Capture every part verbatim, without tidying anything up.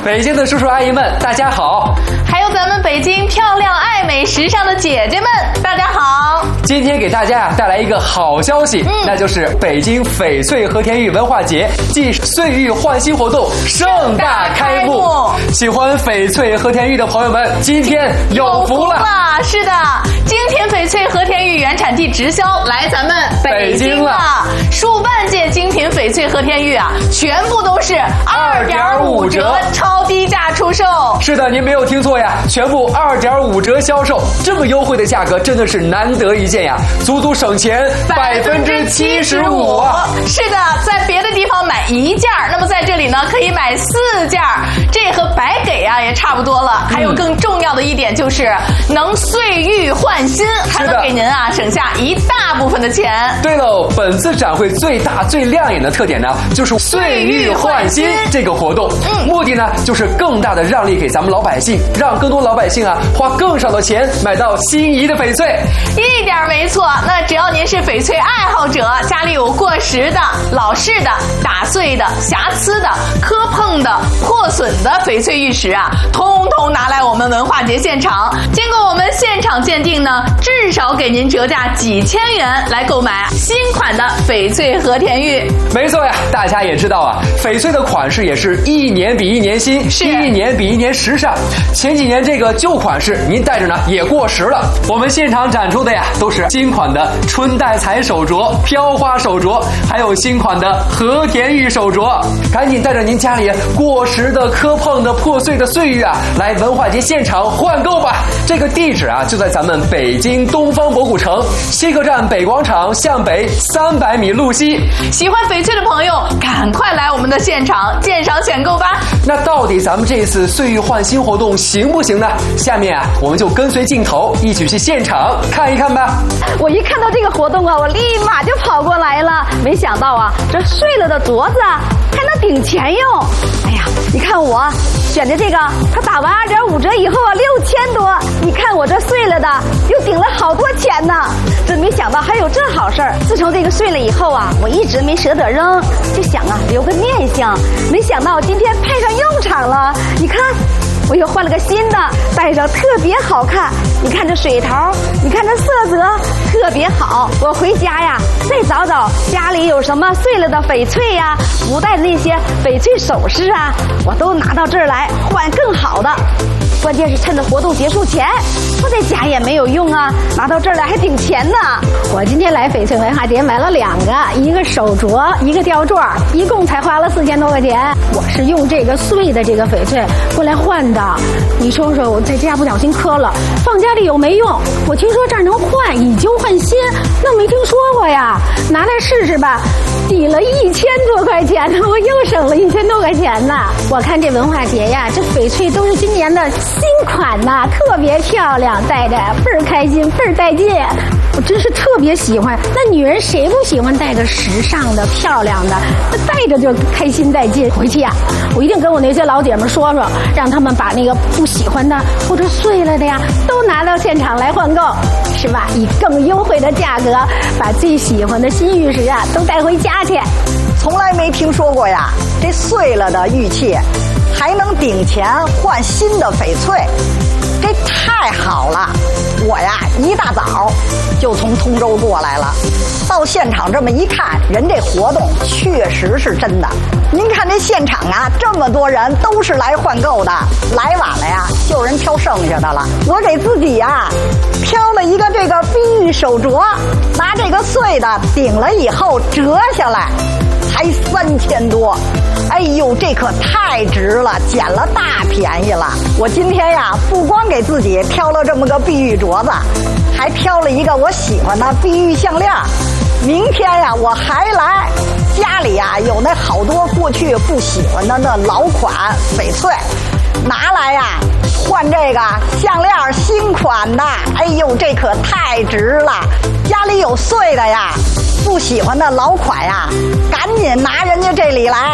北京的叔叔阿姨们，大家好！ 还有咱们北京漂亮、爱美、时尚的姐姐们，大家好！ 今天给大家呀带来一个好消息，嗯、那就是北京翡翠和田玉文化节暨岁玉焕新活动盛大开幕。喜欢翡翠和田玉的朋友们，今天有福了！ 是的，今天翡翠和田玉原产地直销来咱们北京了，数万件精品翡翠和田玉啊，全部都是二点五折超低价出售。 是的，您没有听错呀，全部二点五折销售，这么优惠的价格真的是难得一见呀，足足省钱百分之七十五。 是的，在别的地方买一件，那么在这里呢可以买四件，这和白给啊也差不多了。还有更重要的一点就是能岁玉焕新，还能给您啊省下一大部分的钱。 对喽，本次展会最大最亮眼的特点呢，就是岁玉焕新这个活动，嗯、目的呢就是更大的让利给咱们老百姓，让更多老百姓啊花更少的钱买到心仪的翡翠。 一点没错，那只要您是翡翠爱好者，家里有过时的、老式的、打碎的、瑕疵的、磕碰的、破损的翡翠玉石啊，通通拿来我们文化节现场，经过我们现场鉴定呢，至少给您折价几千元来购买新款的翡翠和田玉。 没错呀，大家也知道啊，翡翠的款式也是一年比一年新，是一年比一年时尚。前几年这个旧款式您戴着呢也过时了，我们现场展出的呀都是新款的春带彩手镯、飘花手镯，还有新款的和田玉手镯。赶紧带着您家里过时的、磕碰的、破碎的岁玉啊，来文化节现场换购吧。这个地址啊就在咱们北京东方博古城西客站北广场向北三百米路西。 喜欢翡翠的朋友，赶快来我们的现场鉴赏选购吧。 那到底咱们这次岁玉焕新活动行不行呢？下面啊，我们就跟随镜头一起去现场看一看吧。 我一看到这个活动啊，我立马就跑过来了。没想到啊，这碎了的镯子还能顶钱用。哎呀，你看我选的这个，它打完二点五折以后啊，六千多。你看我这碎了的，又顶了好多钱呢。真没想到还有这好事儿。自从这个碎了以后啊，我一直没舍得扔，就想啊留个念想。没想到今天派上用场了。你看，我又换了个新的，戴上特别好看。你看这水头，你看这色泽特别好。我回家呀，再找找家里有什么碎了的翡翠呀、啊，不戴的那些翡翠首饰啊，我都拿到这儿来换更好的。关键是趁着活动结束前，我在家也没有用啊，拿到这儿来还顶钱呢。 我今天来翡翠文化节买了两个，一个手镯，一个吊坠，一共才花了四千多块钱。我是用这个碎的这个翡翠过来换的。你说说，我在家不小心磕了，放家里有没用？我听说这儿能换，以旧换新，那没听说过呀。拿来试试吧，抵了一千多块钱呢，我又省了一千多块钱呢。我看这文化节呀，这翡翠都是今年的新款呐，特别漂亮，戴着倍儿开心，倍儿带劲。我真是特别喜欢。那女人谁不喜欢戴着时尚的、漂亮的？那戴着就开心带劲。回去呀、啊，我一定跟我那些老姐们说说，让他们把那个不喜欢的或者碎了的呀，都拿到现场来换购，是吧？以更优惠的价格，把最喜欢的新玉石啊都带回家去。 从来没听说过呀，这碎了的玉器还能顶钱换新的翡翠，这太好了！我呀一大早就从通州过来了，到现场这么一看，人这活动确实是真的。您看这现场啊，这么多人都是来换购的，来晚了呀，就有人挑剩下的了。我给自己呀挑了一个这个碧玉手镯，拿这个碎的顶了以后折下来，才三千多。哎呦，这可太值了，捡了大便宜了。我今天呀，不光给自己挑了这么个碧玉镯子，还挑了一个我喜欢的碧玉项链。明天呀，我还来，家里呀有那好多过去不喜欢的那老款翡翠，拿来呀换这个项链新款的。哎呦，这可太值了！家里有碎的呀，不喜欢的老款呀，赶紧拿人家这里来。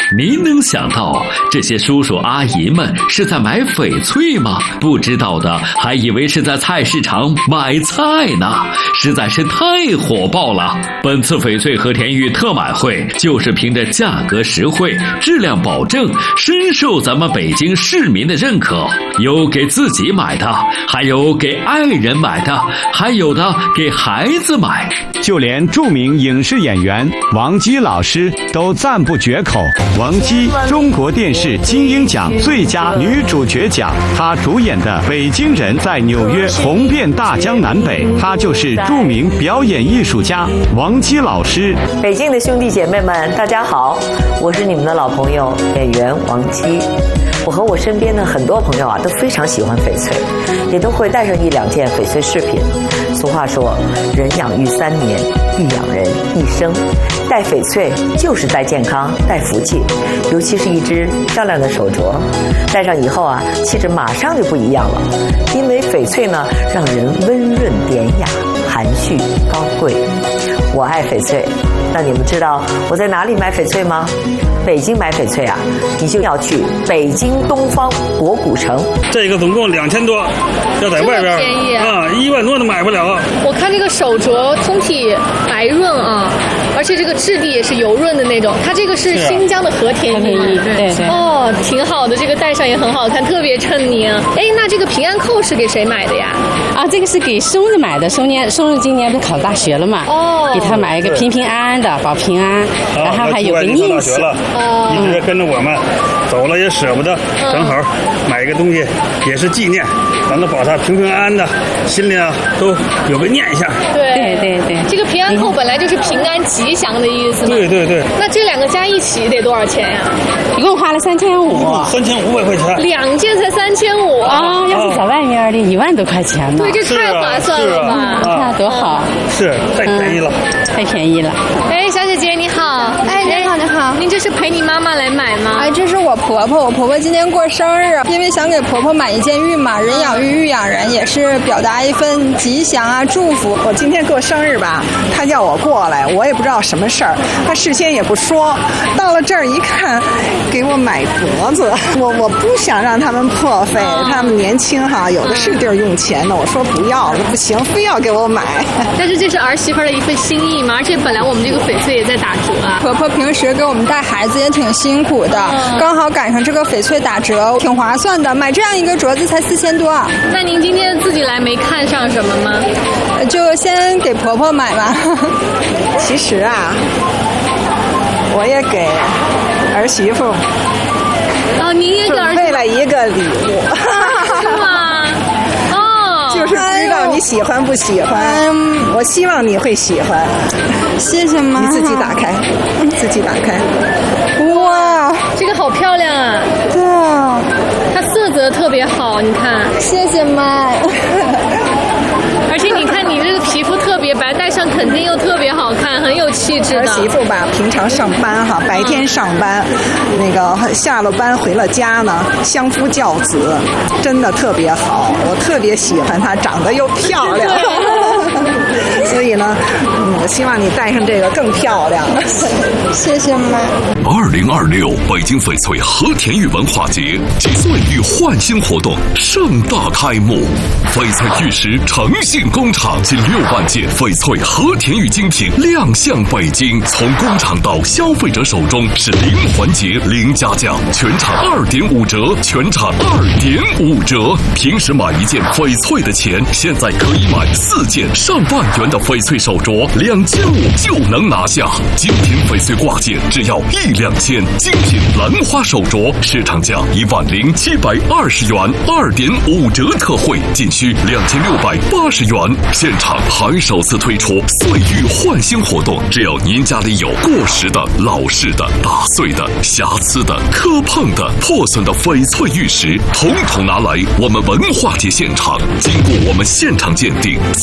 您能想到这些叔叔阿姨们是在买翡翠吗？不知道的还以为是在菜市场买菜呢，实在是太火爆了。本次翡翠和田玉特买会就是凭着价格实惠、质量保证，深受咱们北京市民的认可。有给自己买的，还有给爱人买的，还有的给孩子买。 就连著名影视演员王姬老师都赞不绝口。王姬，中国电视金鹰奖最佳女主角奖，她主演的《北京人》在纽约红遍大江南北。她就是著名表演艺术家王姬老师。 北京的兄弟姐妹们，大家好，我是你们的老朋友演员王姬。我和我身边的很多朋友啊，都非常喜欢翡翠，也都会带上一两件翡翠饰品。俗话说，人养育三年，玉养人一生。戴翡翠就是带健康、带福气，尤其是一只漂亮的手镯，戴上以后啊，气质马上就不一样了。因为翡翠呢，让人温润典雅、含蓄高贵。我爱翡翠，那你们知道我在哪里买翡翠吗？北京买翡翠啊，你就要去北京东方博古城。 这个总共两千多，要在外边便宜啊，一万多都买不了。 我看这个手镯通体白润啊，而且这个质地也是油润的那种。它这个是新疆的和田玉， 对对。 哦，挺好的，这个戴上也很好看，特别衬你。哎，那这个平安扣是给谁买的呀？ 啊，这个是给孙子买的，孙年孙子今年不考大学了嘛？哦，给他买一个平平安安的，保平安，然后还有个念想。 哦，一直跟着我们走了也舍不得，正好买个东西也是纪念，咱们保他平平安安的，心里啊都有个念想。 对对对， 这个平安扣本来就是平安吉祥的意思嘛。 对对对。 那这两个加一起得多少钱呀？ 一共花了三千五。 三千五百块钱。 两件才三千五啊！要是在外面的一万多块钱呢。 对，这太划算了吧？ 你看多好。 是，太便宜了。 太便宜了。 哎，小姐姐你好。 哎，你好，你好。 您这是陪你妈妈来买吗？ 哎，这是我婆婆，我婆婆今天过生日，因为想给婆婆买一件玉嘛，人养玉，玉养人，也是表达一份吉祥啊，祝福。 我今天过生日吧，她叫我过来，我也不知道什么事儿，她事先也不说，到了这儿一看，给我买镯子，我我不想让他们破费，他们年轻哈，有的是地儿用钱的，我说不要了，不行，非要给我买。 但是这是儿媳妇的一份心意嘛，而且本来我们这个翡翠也在打折啊。 婆婆平时给我们带孩子也挺辛苦的，嗯、刚好赶上这个翡翠打折，挺划算的。买这样一个镯子才四千多。 那您今天自己来没看上什么吗？ 就先给婆婆买吧。 其实啊，我也给儿媳妇。 哦，您也给儿媳妇准备了一个礼物。 是吗？哦， 就是不知道你喜欢不喜欢。嗯、我希望你会喜欢。 谢谢妈。 你自己打开，自己打开。 哇， 这个好漂亮啊！ 对啊， 它色泽特别好，你看。 谢谢妈。 而且你看你这个皮肤特别白，戴上肯定又特别好看，很有气质的。 儿媳妇吧，平常上班哈，白天上班，嗯、那个下了班回了家呢，相夫教子，真的特别好。我特别喜欢她，长得又漂亮。所以呢，嗯，我希望你戴上这个更漂亮。 谢谢妈。 二零二六北京翡翠和田玉文化节及岁玉焕新活动盛大开幕，翡翠玉石诚信工厂近六万件翡翠和田玉精品亮相北京，从工厂到消费者手中是零环节零加价，全场二点五折，全场二点五折。平时买一件翡翠的钱，现在可以买四件上万元的翡翠手镯，两千五就能拿下。精品翡翠挂件只要一两千，精品兰花手镯市场价一万零七百二十元，二点五折特惠，仅需两千六百八十元。现场还首次推出岁玉焕新活动，只要您家里有过时的、老式的、打碎的、瑕疵的、磕碰的、破损的翡翠玉石，统统拿来我们文化节现场，经过我们现场鉴定，最少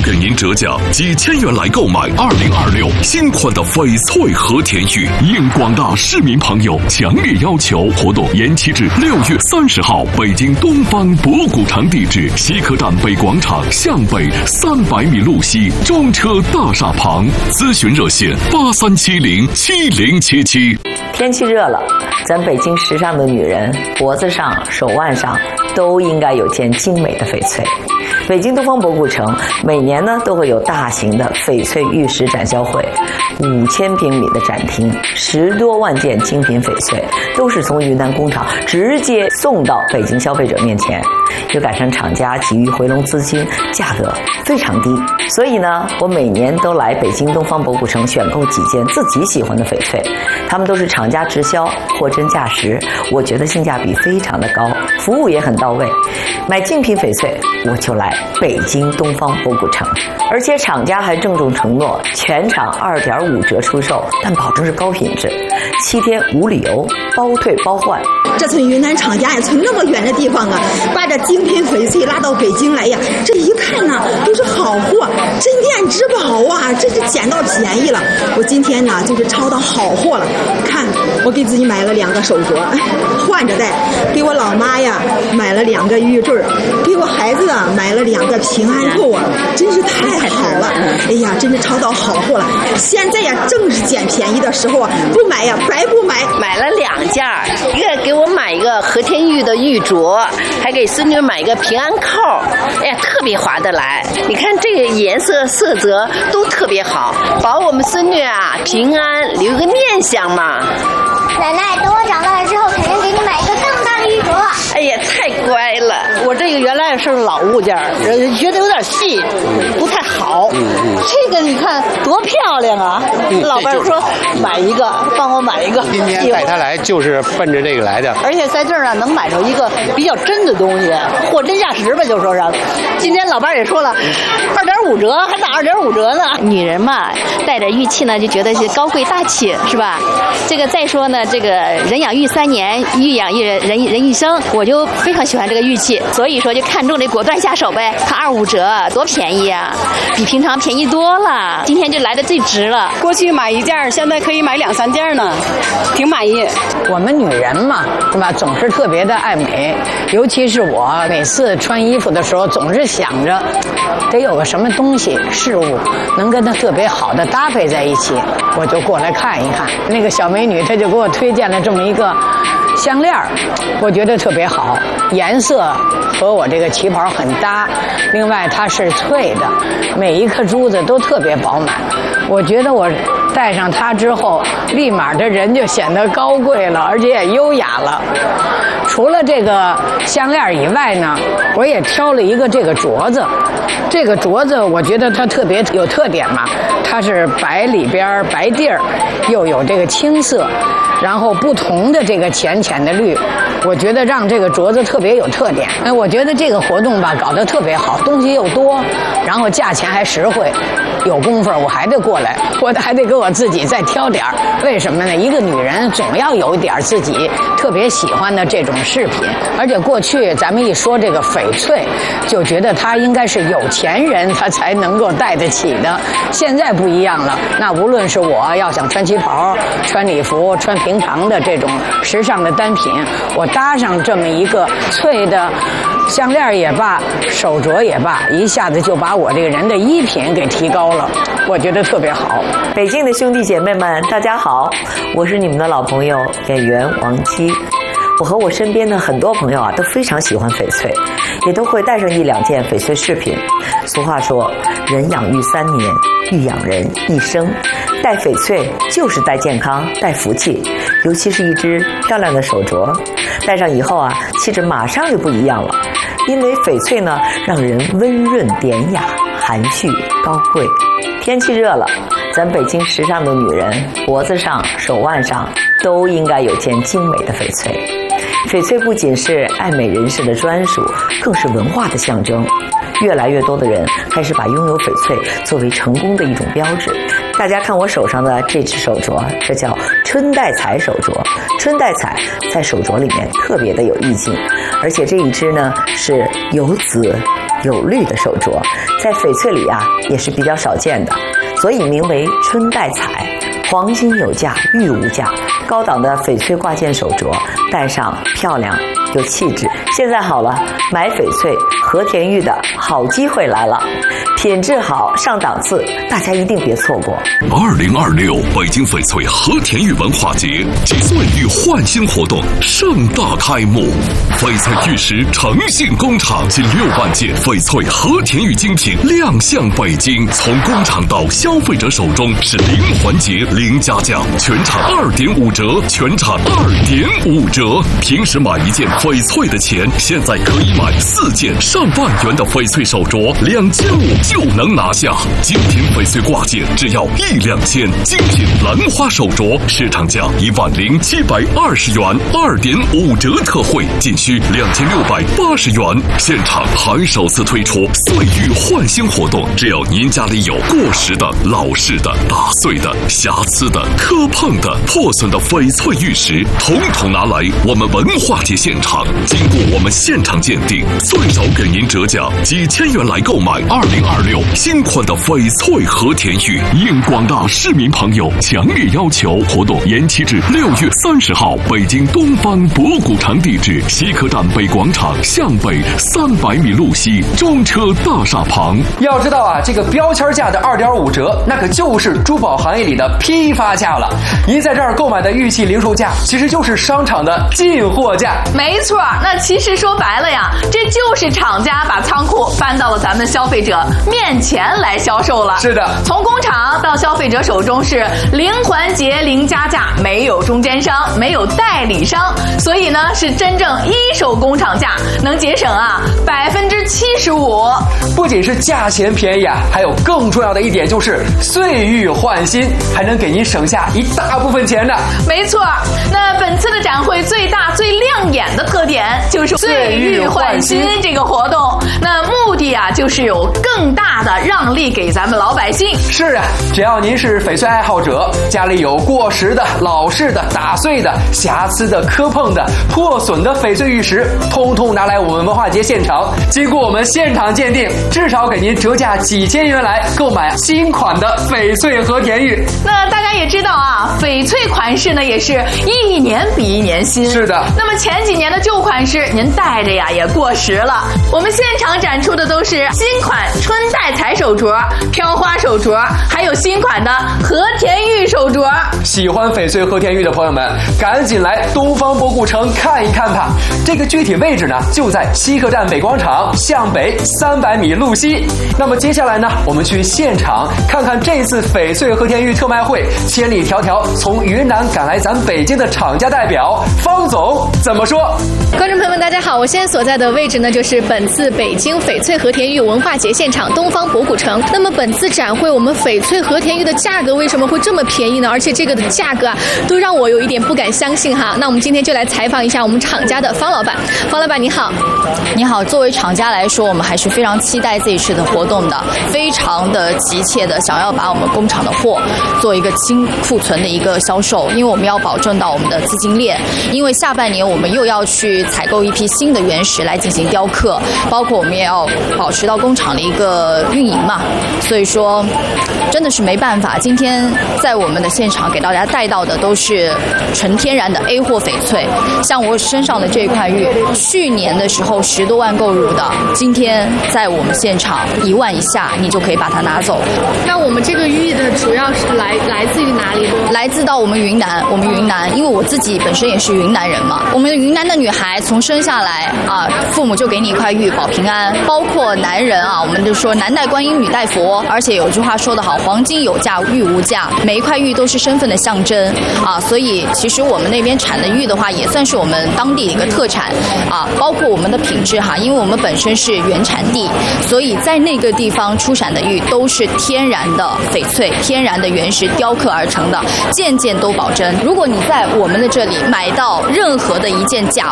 给您折价几千元来购买二零二六新款的翡翠和田玉。应广大市民朋友强烈要求，活动延期至六月三十号。北京东方博古城地址：西客站北广场向北三百米路西中车大厦旁。咨询热线：八三七零七零七七。 天气热了，咱北京时尚的女人脖子上、手腕上都应该有件精美的翡翠。北京东方博古城每年呢都会有大型的翡翠玉石展销会，五千平米的展厅，十多万件精品翡翠都是从云南工厂直接送到北京消费者面前，又赶上厂家急于回笼资金，价格非常低，所以呢，我每年都来北京东方博古城选购几件自己喜欢的翡翠，他们都是厂家直销，货真价实，我觉得性价比非常的高，服务也很到位。买精品翡翠，我就来北京东方博古城，而且厂家还郑重承诺全场二点五折出售，但保证是高品质，七天无理由，包退包换。 这从云南厂家呀，从那么远的地方啊，把这精品翡翠拉到北京来呀，这一看呢都是好货，镇店之宝啊，这是捡到便宜了。我今天呢就是抄到好货了，看我给自己买了两个手镯，换着戴；给我老妈呀买了两个玉坠，给我孩子啊买了两个平安扣啊，真是太好了！哎呀，真是抄到好货了。现在呀正是捡便宜的时候啊，不买呀白不买。 买了两件，一个给我买一个和田玉的玉镯，还给孙女买一个平安扣，哎呀，特别划得来。你看这个颜色色泽都特别好，保我们孙女啊平安，留个念想嘛。 奶奶，等我长大了之后，肯定给你买一个更大的玉镯。 哎呀，太乖了！ 我这个原来是老物件，觉得有点细，不太好。这个你看多漂亮啊！老伴说买一个，帮我买一个。 今天带他来就是奔着这个来的。 而且在这儿呢，能买着一个比较真的东西，货真价实吧，就说是。今天老伴也说了，二点五折，还打二点五折呢。 女人嘛，带着玉器呢，就觉得是高贵大气，是吧？这个再说呢，这个人养玉三年，玉养玉人人一生，我就非常喜欢这个玉器，所以说就看中这果断下手呗。看二五折，多便宜啊，比平常便宜多了。今天就来的最值了。 过去买一件，现在可以买两三件呢，挺满意。 我们女人嘛，是吧，总是特别的爱美，尤其是我每次穿衣服的时候，总是想着得有个什么东西事物能跟它特别好的搭配在一起，我就过来看一看。那个小美女她就给我推荐了这么一个项链，我觉得特别好，颜色和我这个旗袍很搭，另外它是脆的，每一颗珠子都特别饱满，我觉得我戴上它之后，立马这人就显得高贵了，而且也优雅了。除了这个项链以外呢，我也挑了一个这个镯子。这个镯子我觉得它特别有特点嘛，它是白里边白地儿，又有这个青色，然后不同的这个浅浅的绿，我觉得让这个镯子特别有特点。哎，我觉得这个活动吧搞得特别好，东西又多，然后价钱还实惠。有功夫我还得过来，我还得给我自己再挑点儿。为什么呢？一个女人总要有一点自己特别喜欢的这种饰品，而且过去咱们一说这个翡翠，就觉得它应该是有钱人他才能够戴得起的。现在不一样了，那无论是我要想穿旗袍、穿礼服、穿平常的这种时尚的单品，我搭上这么一个翠的项链也罢，手镯也罢，一下子就把我这个人的衣品给提高了，我觉得特别好。 北京的兄弟姐妹们，大家好，我是你们的老朋友演员王姬。我和我身边的很多朋友啊，都非常喜欢翡翠，也都会带上一两件翡翠饰品。俗话说，人养玉三年，玉养人一生。戴翡翠就是带健康、带福气，尤其是一只漂亮的手镯，戴上以后啊，气质马上就不一样了。因为翡翠呢，让人温润典雅、含蓄高贵。天气热了，咱北京时尚的女人脖子上、手腕上都应该有件精美的翡翠。翡翠不仅是爱美人士的专属，更是文化的象征。越来越多的人开始把拥有翡翠作为成功的一种标志。大家看我手上的这只手镯，这叫春带彩手镯。春带彩在手镯里面特别的有意境，而且这一只呢是有紫有绿的手镯，在翡翠里啊也是比较少见的，所以名为春带彩。黄金有价，玉无价。高档的翡翠挂件手镯，戴上漂亮有气质。现在好了，买翡翠和田玉的好机会来了，品质好，上档次，大家一定别错过。 二零二六北京翡翠和田玉文化节及岁玉焕新活动盛大开幕，翡翠玉石诚信工厂近六万件翡翠和田玉精品亮相北京，从工厂到消费者手中是零环节零加价，全场二点五折，全场二点五折。平时买一件翡翠的钱，现在可以买四件上万元的翡翠手镯，两千五就能拿下。精品翡翠挂件只要一两千，精品兰花手镯市场价一万零七百二十元，二点五折特惠，仅需两千六百八十元。现场还首次推出岁玉焕新活动，只要您家里有过时的、老式的、打碎的、瑕疵的、磕碰的、破损的翡翠玉石，统统拿来我们文化节现场，经过我们现场鉴定，最少给您折价几千元来购买二零二六新款的翡翠和田玉。应广大市民朋友强烈要求，活动延期至六月三十号。北京东方博古城地址：西客站北广场向北三百米路西中车大厦旁。 要知道啊，这个标签价的二点五折，那可就是珠宝行业里的批发价了。您在这儿购买的玉器零售价，其实就是商场的进货价。 没错，那其实说白了呀，这就是厂家把仓库搬到了咱们消费者面前来销售了。 是的， 从工厂到消费者手中是零环节零加价，没有中间商，没有代理商，所以呢是真正一手工厂价，能节省啊百分之七十五。 不仅是价钱便宜啊，还有更重要的一点就是岁玉焕新，还能给您省下一大部分钱呢。 没错，那本次的展会最大最亮眼的特点就是岁玉焕新这个活动，那目的啊就是有更大的让利给咱们老百姓。 是啊，只要您是翡翠爱好者，家里有过时的、老式的、打碎的、瑕疵的、磕碰的、破损的翡翠玉石，通通拿来我们文化节现场，经过我们现场鉴定，至少给您折价几千元来购买新款的翡翠和田玉。 那大家也知道啊，翡翠款式呢也是一年比一年新。 是的。 那么前几年的旧款式，您戴着呀也过时了。我们现场展出的都是新款春带彩手镯、飘花手镯，还有新款的和田玉手镯。 喜欢翡翠和田玉的朋友们，赶紧来东方博古城看一看吧。这个具体位置呢，就在西客站北广场向北三百米路西。那么接下来呢，我们去现场看看这次翡翠和田玉特卖会，千里迢迢从云南赶来咱北京的厂家代表方总怎么说。 观众朋友们大家好，我现在所在的位置呢就是本次北京翡翠和田玉文化节现场东方博古城。那么本次展会我们翡翠和田玉的价格为什么会这么便宜呢？而且这个的价格啊都让我有一点不敢相信哈。那我们今天就来采访一下我们厂家的方老板。方老板你好。 你好，作为厂家来说，我们还是非常期待这一次的活动的，非常的急切的想要把我们工厂的货做一个清库存的一个销售，因为我们要保证到我们的资金链，因为下半年我们又要去采购一批新的原石来进行雕刻，包括我们也要保持到工厂的一个运营嘛，所以说真的是没办法，今天在我们的现场给大家带到的都是纯天然的 A 货翡翠，像我身上的这一块玉，去年的时候十多万购入的，今天在我们现场一万以下，你就可以把它拿走。 那我们这个玉的主要是来来自于哪里？ 来自到我们云南，我们云南，因为我自己本身也是云南人嘛。我们云南的女孩从生下来啊，父母就给你一块玉保平安。包括男人啊，我们就说男戴观音，女戴佛。而且有句话说得好，黄金有价，玉无价。每一块玉都是身份的象征啊，所以其实我们那边产的玉的话，也算是我们当地的一个特产啊。包括我们的品质哈，因为我们本身是原产地，所以在那个地方出产的玉都是天然的翡翠，天然的原石雕刻而成的，件件都保真。如果你在我们的这里买到任何的一件假货，所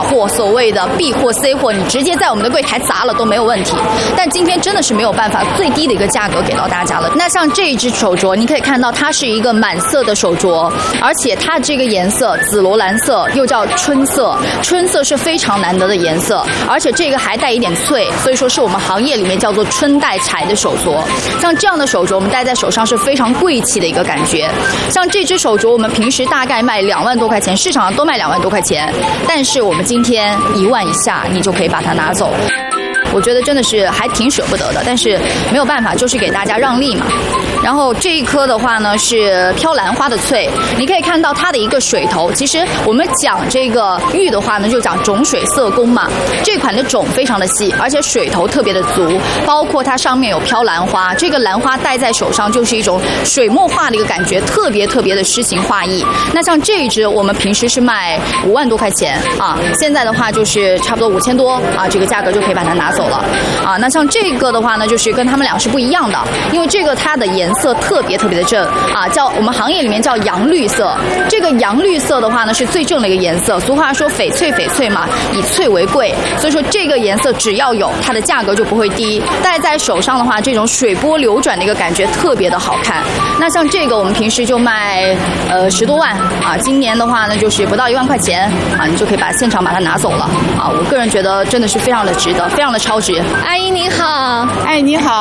所谓的 B 货 C 货，你直接在我们的柜台砸了都没有问题。但今天真的是没有办法最低的一个价格给到大家了。那像这一只手镯，你可以看到它是一个满色的手镯，而且它这个颜色紫罗兰色又叫春色，春色是非常难得的颜色，而且这个还带一点翠，所以说是我们行业里面叫做春带财的手镯。像这样的手镯我们戴在手上是非常贵气的一个感觉。像这只手镯我们平时大概卖两万多块钱，市场上都卖两万多块钱，但是我们今天一万以下你就可以把它拿走。我觉得真的是还挺舍不得的，但是没有办法，就是给大家让利嘛。然后这一颗的话呢是飘兰花的翠，你可以看到它的一个水头。其实我们讲这个玉的话呢，就讲种水色工嘛。这款的种非常的细，而且水头特别的足，包括它上面有飘兰花，这个兰花戴在手上就是一种水墨画的一个感觉，特别特别的诗情画意。那像这一只我们平时是卖五万多块钱啊，现在的话就是差不多五千多啊，这个价格就可以把它拿走了啊。那像这个的话呢，就是跟他们俩是不一样的，因为这个它的颜色特别特别的正啊，叫我们行业里面叫洋绿色。这个洋绿色的话呢是最正的一个颜色，俗话说翡翠翡翠嘛，以翠为贵，所以说这个颜色只要有它的价格就不会低。戴在手上的话，这种水波流转的一个感觉特别的好看。那像这个我们平时就卖呃十多万啊，今年的话呢就是不到一万块钱啊，你就可以把现场把它拿走了啊。我个人觉得真的是非常的值得，非常的超值。 阿姨你好， 哎你好。